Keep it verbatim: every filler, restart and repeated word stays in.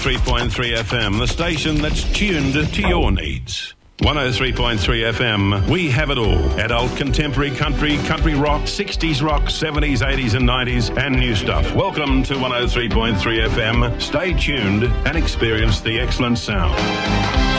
three point three F M, the station that's tuned to your needs. one oh three point three F M, we have it all. Adult, contemporary, country, country rock, sixties rock, seventies, eighties and nineties, and new stuff. Welcome to one oh three point three F M. Stay tuned and experience the excellent sound.